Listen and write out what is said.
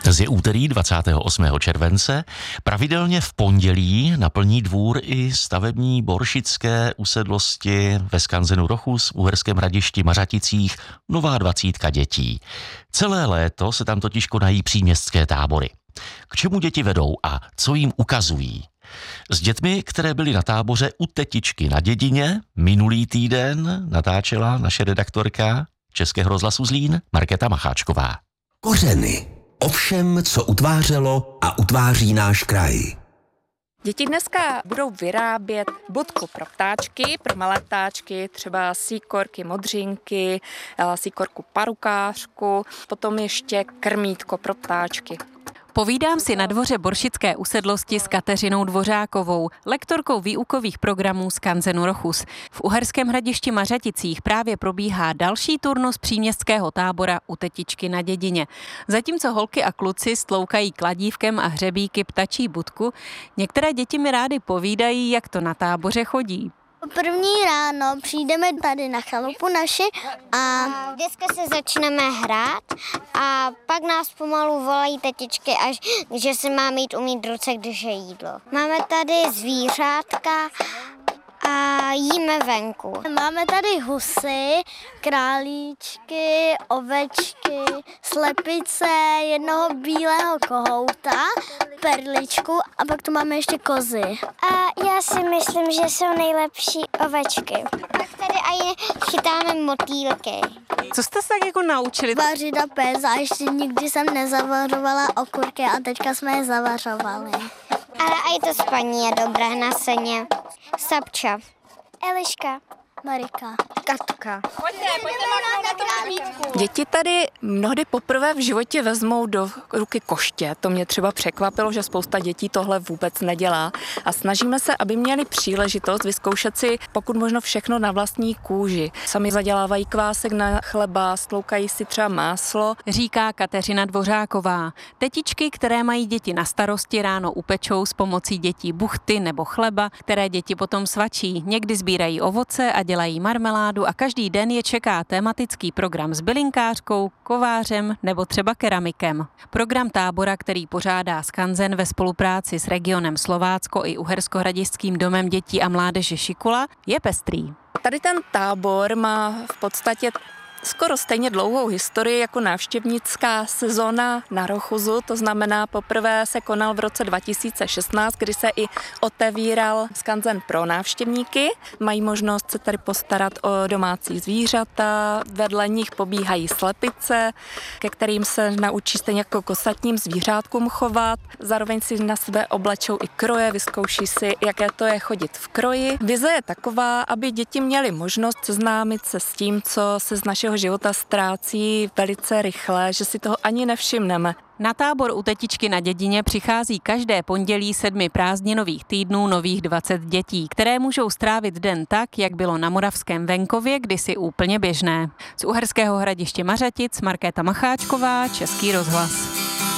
Dnes je úterý 28. července. Pravidelně v pondělí naplní dvůr i stavební boršické usedlosti ve skanzenu Rochus v Uherském Hradišti Mařaticích nová 20 dětí. Celé léto se tam totiž konají příměstské tábory. K čemu děti vedou a co jim ukazují? S dětmi, které byly na táboře u tetičky na Dědině, minulý týden natáčela naše redaktorka Českého rozhlasu Zlín Markéta Macháčková. Kořeny. O všem, co utvářelo a utváří náš kraj. Děti dneska budou vyrábět budku pro ptáčky, pro malé ptáčky, třeba síkorky, modřinky, síkorku parukářku, potom ještě krmítko pro ptáčky. Povídám si na dvoře boršické usedlosti s Kateřinou Dvořákovou, lektorkou výukových programů skanzenu Rochus. V Uherském Hradišti Mařaticích právě probíhá další turnus příměstského tábora u tetičky na Dědině. Zatímco holky a kluci stloukají kladívkem a hřebíky ptačí budku, některé děti mi rády povídají, jak to na táboře chodí. První ráno přijdeme tady na chalupu naši a dneska se začneme hrát a pak nás pomalu volají tetičky, až že se má mít umýt ruce, když je jídlo. Máme tady zvířátka a jíme venku. Máme tady husy, králíčky, ovečky, slepice, jednoho bílého kohouta, perličku a pak tu máme ještě kozy. A já si myslím, že jsou nejlepší ovečky. Tak tady aj chytáme motýlky. Co jste se tak jako naučili? Vařit a péct a ještě nikdy jsem nezavařovala okurky a teďka jsme je zavařovali. Ale i to spaní je dobré na seně. Sapča. Eliška. Marika. Katka. Děti tady mnohdy poprvé v životě vezmou do ruky koště. To mě třeba překvapilo, že spousta dětí tohle vůbec nedělá. A snažíme se, aby měli příležitost vyzkoušet si pokud možno všechno na vlastní kůži. Sami zadělávají kvásek na chleba, stloukají si třeba máslo. Říká Kateřina Dvořáková. Tetičky, které mají děti na starosti, ráno upečou s pomocí dětí buchty nebo chleba, které děti potom svačí. Někdy sbírají ovoce a dělají marmeládu a každý den je čeká tematický program s bylinkářkou, kovářem nebo třeba keramikem. Program tábora, který pořádá skanzen ve spolupráci s regionem Slovácko i Uherskohradišťským domem dětí a mládeže Šikula, je pestrý. Tady ten tábor má v podstatě skoro stejně dlouhou historii jako návštěvnická sezóna na Rochusu, to znamená poprvé se konal v roce 2016, kdy se i otevíral skanzen pro návštěvníky. Mají možnost se tady postarat o domácí zvířata, vedle nich pobíhají slepice, ke kterým se naučí stejně jako k ostatním zvířátkům chovat. Zároveň si na sebe oblečou i kroje, vyzkouší si, jaké to je chodit v kroji. Vize je taková, aby děti měly možnost seznámit se s tím, co se z našeho života ztrácí velice rychle, že si toho ani nevšimneme. Na tábor u tetičky na Dědině přichází každé pondělí 7 prázdninových týdnů nových 20 dětí, které můžou strávit den tak, jak bylo na moravském venkově kdysi úplně běžné. Z Uherského Hradiště Mařatic Markéta Macháčková, Český rozhlas.